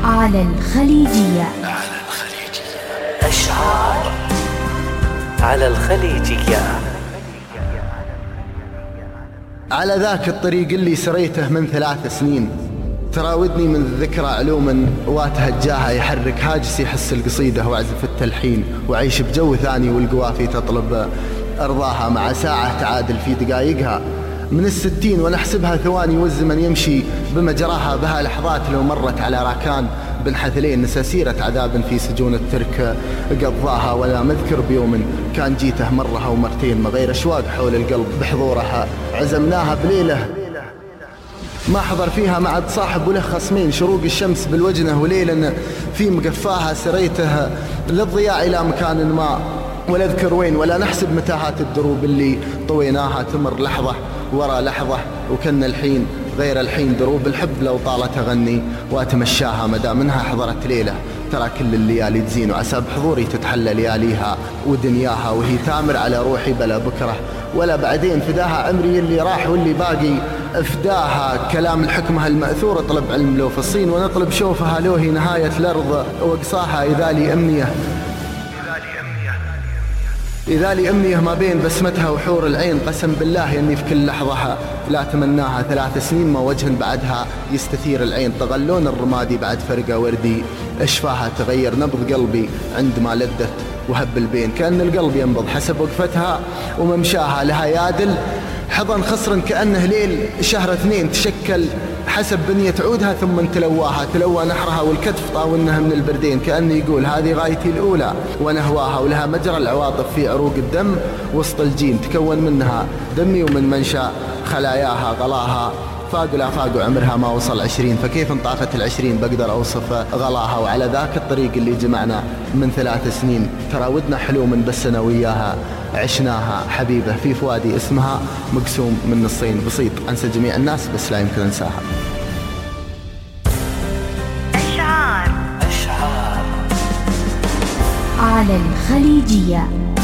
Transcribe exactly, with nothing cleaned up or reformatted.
على الخليجية. على الخليجية أشعار على الخليجية. على ذاك الطريق اللي سريته من ثلاث سنين، تراودني من الذكرى علوما واتها الجاها، يحرك هاجسي حس القصيدة واعزف التلحين، وعيش بجو ثاني والقوافي تطلب أرضاها، مع ساعة تعادل في دقايقها من الستين، ونحسبها ثواني والزمن يمشي بمجراها، بها لحظات لو مرت على راكان بن حثلين، نسى سيرة عذاب في سجون الترك قضاها، ولا مذكر بيوم كان جيته مرها ومرتين، ما غير أشواق حول القلب بحضورها، عزمناها بليلة ما حضر فيها معد صاحب وله خصمين، شروق الشمس بالوجنة وليلا في مقفاها، سريته للضياع إلى مكان ما ولا اذكر وين، ولا نحسب متاهات الدروب اللي طويناها، تمر لحظة ورا لحظة وكان الحين غير الحين، دروب الحب لو طالت أغني وأتمشاها، مدى منها حضرت ليلة ترى كل الليالي تزين، وعسى بحضوري تتحلى لياليها ودنياها، وهي تامر على روحي بلا بكرة ولا بعدين، فداها عمري اللي راح واللي باقي افداها، كلام الحكمة المأثور اطلب علم لو في الصين، ونطلب شوفها لو هي نهاية الأرض وقصاها، إذا لي أمنية إذا لي أمنية ما بين بسمتها وحور العين، قسم بالله أني في كل لحظة لا تمناها، ثلاث سنين ما وجه بعدها يستثير العين، طغلون الرمادي بعد فرقة وردي أشفاها، تغير نبض قلبي عندما لذت وهب البين، كأن القلب ينبض حسب وقفتها وممشاها، لها يادل حضن خصر كأنه ليل شهر اثنين، تشكل حسب بنية عودها ثم تلواها، تلوى نحرها والكتف طاولنها من البردين، كأنه يقول هذه غايتي الأولى ونهواها، ولها مجرى العواطف في عروق الدم وسط الجين، تكون منها دمي ومن منشأ خلاياها غلاها، فاق لا فاق وعمرها ما وصل عشرين، فكيف انطاقت العشرين بقدر أوصف غلاها، وعلى ذاك الطريق اللي جمعنا من ثلاث سنين، تراودنا حلو من بس أنا وياها عشناها، حبيبة في فؤادي اسمها مقسوم من نصين، بسيط أنسى جميع الناس بس لا يمكن أنساها. أشعار أشعار على الخليجية.